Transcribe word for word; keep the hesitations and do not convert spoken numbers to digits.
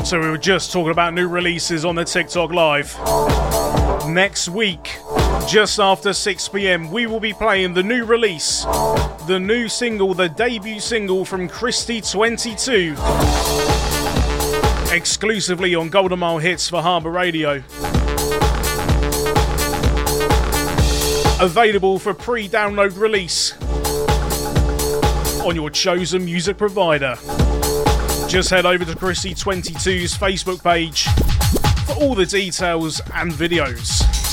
So we were just talking about new releases on the TikTok Live. Next week, just after six p.m, we will be playing the new release, the new single, the debut single from Christy twenty-two, exclusively on Golden Mile Hits for Harbour Radio. Available for pre-download release on your chosen music provider. Just head over to Christy twenty-two's Facebook page for all the details and videos.